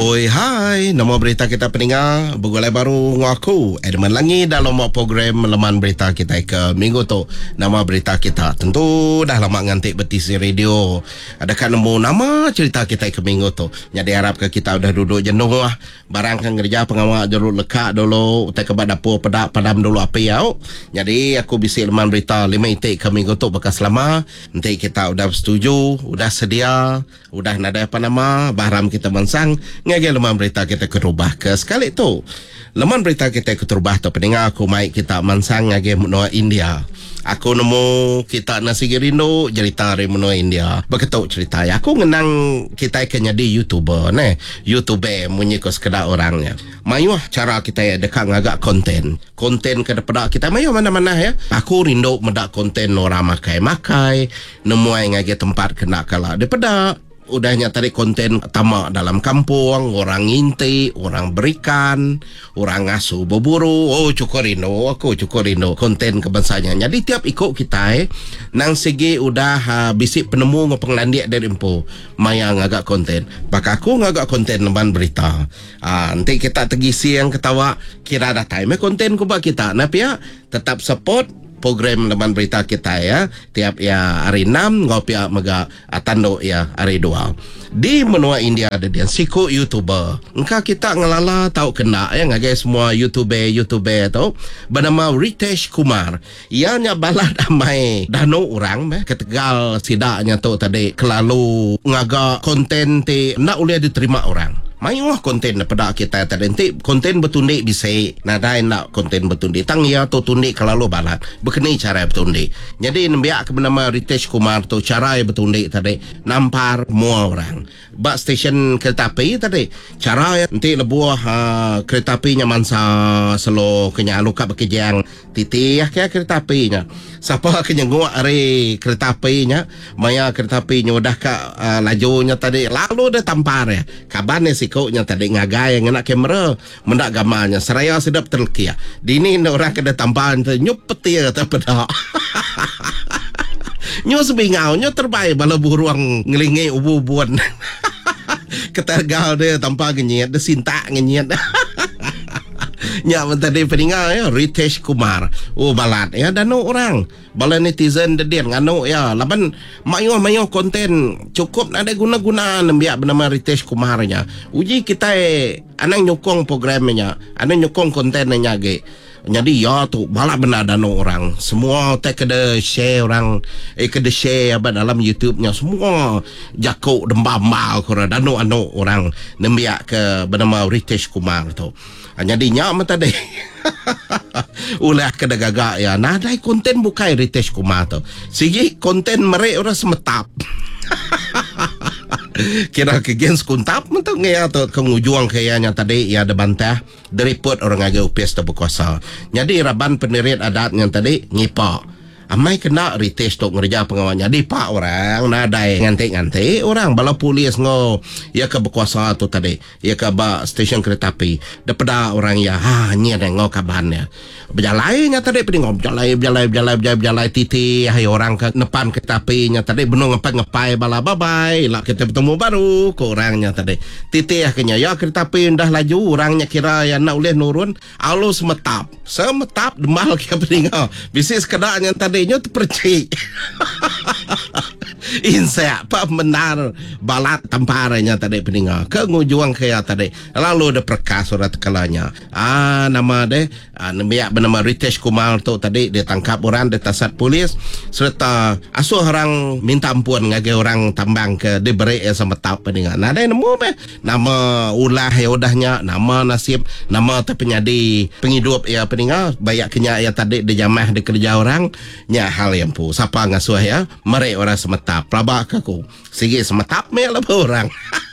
Oi, hai. Nama berita kita pendengar bergulai baru dengan aku, Edmund Langi, dalam program Leman Berita kita ke minggu tu. Nama berita kita tentu dah lama ngantik betisi radio. Adakah nemu nama cerita kita ke minggu tu? Jadi harap ke kita udah duduk jenuh lah. Barang kan kerja pengawal jeruk lekat dulu. Utai ke dapur pedak padam dulu api yau. Jadi aku bisi Leman Berita 5 itik ke minggu tu bekas lama. Nanti kita udah setuju, udah sedia, udah nada apa nama, baharam kita mensang. Ngagi Leman Berita kita kerubah ke sekali tu. Leman Berita kita kerubah tu pendengar aku mai kita mansang ngagi menua India. Aku nemu kita nasi gerindo cerita dari menua India. Begitu cerita ya. Aku ngenang kita kena di YouTuber ne. YouTuber munyi ko sekedar orangnya. Mayu cara kita ya dekat ngagak konten. Konten ke depan kita mayu mana-mana ya. Aku rindu medak konten orang makai-makai. Nemu ngagi tempat kena kala di pedak. Udahnya tadi konten tamak dalam kampung, orang nginti, orang berikan, orang ngasuh berburu. Oh cukurino, aku cukurino konten kebangsanya. Jadi tiap ikut kita nang segi udah bisik penemu ngepenglandiak dari empu maya ngagak konten. Baka aku ngagak konten Leman Berita. Nanti kita tegisi yang ketawa kira dah time konten kubak kita. Tapi ya tetap support program Leman Berita kita ya. Tiap ya hari 6 ngopi mega tando ya hari 2. Di menua India ada dia siku YouTuber. Engkau kita ngelala tahu kena ya ngagai semua YouTuber tu bernama Ritesh Kumar. Ianya balad amai dano orang ketegal sidaknya tu tadi kelalu ngaga konten ti nak boleh diterima orang. Mayuh konten pada kita tadi nanti konten bertundik bisa nadai nak konten bertundik tang ya tu tundik kalau balat berkini cara bertundik. Jadi nambiak ke bernama Ritesh Kumar tu cara bertundik tadi nampar semua orang. Bak stesen kereta api tadi cara nanti lebuah kereta apinya mansa selo kenya luka bekejang titih ya kereta apinya. Siapa kenya nguak hari kereta apinya maya kereta apinya udah ke lajunya tadi lalu dia tampar ya. Kabarnya si nya tadi ngagai yang nak kamera mendak gamalnya seraya sedap terlekia dini orang kena tambahan nyup petir terpedak nyu sebingau nyu terbaik bala buruang ngelingi ubu-ubuan ketergal dia tanpa genyet dia sintak genyet nya tadi pendengar ya Ritesh Kumar. Oh balat ya dano orang bala netizen dia ngano ya laban mayo konten cukup ada guna-guna nembiak bernama Ritesh Kumarnya. Uji kita anang nyokong programnya, anang nyokong kontennya ge. Jadi ya tu balak benar dano orang semua take kena share orang kena share apa dalam YouTube-nya semua jakok dembambal kora dano orang nembiak ke bernama Ritesh Kumar tu. Jadi nyak tadi ulah kena gagak ya nadai konten bukai Ritesh Kumar tu sigi konten mereka orang semetap kira kegens kuntap mentok ngaya tu kengujuang kayaknya tadi ya ada bantah dari put orang agak upes tu berkuasa. Jadi raban pendirian adatnya tadi ngipak amai kena Ritesh tu ngerja pengawalnya di pak orang nadai ngantik orang bala polis ngo ya ke berkuasa tu tadi ya ke ba stesen kereta api daripada orang ya ni ada ngo kabarnya berjalannya tadi peningom berjalan titi hai orang ke depan kereta apinya tadi benung ngepai bala bye lah kita bertemu baru ke orangnya tadi titi akhirnya ya kereta api dah laju orangnya kira ya nak boleh nurun alus semetap demal ke peningau bisnis kedaknya tadi nyo terpercik insya apa benar balat tamparanya tadi peninggal ke ngujuang kaya tadi lalu ada perkas surat kalanya nama deh namanya bernama Ritesh Kumar tu tadi dia tangkap orang dia tasat polis serta asuh orang minta ampun ngage orang tambang ke diberi sama tap peninggal nah ada nemu nama ulah ya udahnya nama nasib nama tapi jadi penghidup ya peninggal banyak kenya ya tadi dia jamah di kerja orang nya hal yang pu siapa ngasuh ya mereka orang semetap pelabak aku sigi semetap me lah orang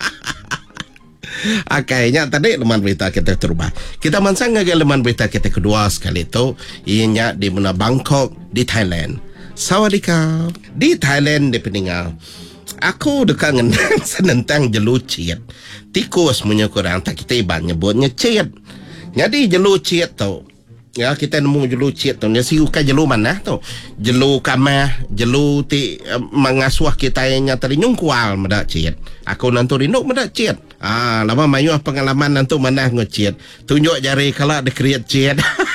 akainya tadi Leman Berita kita terubah kita mansang ngage Leman Berita kita kedua sekali tu ianya di mana Bangkok di Thailand. Sawadika di Thailand di peninggal aku dekat ngenang senentang jeluciat tikus punya kurang tak kita iban nyebutnya ciat jadi jeluciat tu Ya, kita nemu jelu cit tu. Dia siukan jelu mana tu? Jelu kamah, jelu mengasuh kita yang tadi nyungkual medak cit. Aku nanti rindu medak cit. Lama mayu pengalaman nanti mana ngocit. Tunjuk jari kalau ada create cit.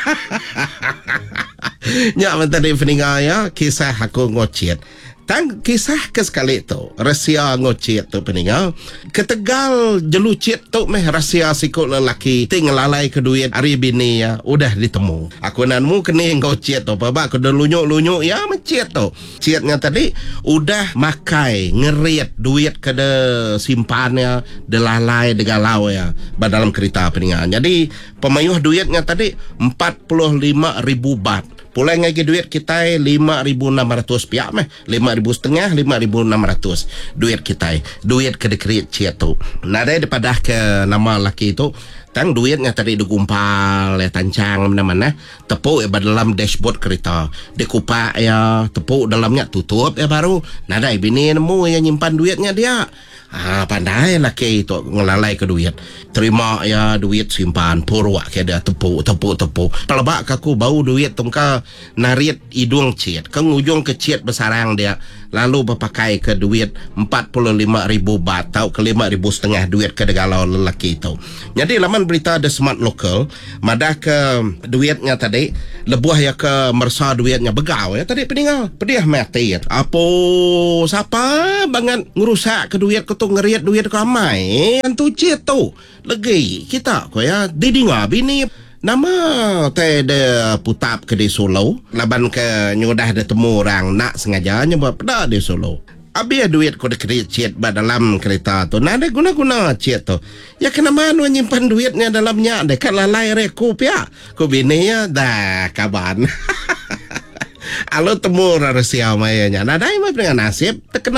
Nyak menteri peninga ya, kisah aku ngocit. Tang kisah ke sekali tu rahsia ngocit tu peninga ketegal jelucit tu meh rahsia sikut lelaki tinggalalai ke duit hari bini ya udah ditemu aku nanmu kena ngocit tu apa aku dah lunyuk ya mencit tu citnya tadi udah makai ngeriat duit ke de simpannya de lalai de galau ya dalam kereta peninga jadi pemayuh duitnya tadi 45,000 baht. Pulai ngaji duit kita 5,600 piak meh 5,500 5,600 duit kita duit ke dekret cik tu nada daripada ke nama laki tu tang duitnya tadi digumpal ya tancang mana-mana tepuk ya dalam dashboard kereta dikupak ya tepuk dalamnya tutup ya baru nada bini nemu yang nyimpan duitnya dia pandai laki itu ngelalai ke duit terima ya duit simpan purwak ke dia tepuk pelebak kaku bau duit tungka narit hidung cit ke ngujung ke cit besarang dia lalu berpakai ke duit 45,000 baht tau ke 5,500 duit ke degalau lelaki itu jadi laman berita The Smart Local madah ke duitnya tadi lebuah ya ke mersa duitnya begau ya tadi peninggal pedih mati apa siapa banget ngerusak ke duit ke tu ngeriat duit ke amai yang tu cit tu lagi kita ko ya didinga bini nama teh de putap ke di Solo laban ke nyudah de temu orang nak sengaja nyoba pada di Solo abi duit ko de cit dalam kereta tu nada guna-guna cit tu ya kenapa nu nyimpan duitnya dalamnya dekat lalai rekup ya ko bini ya dah kaban alo temu rahsia mayanya nada mah dengan nasib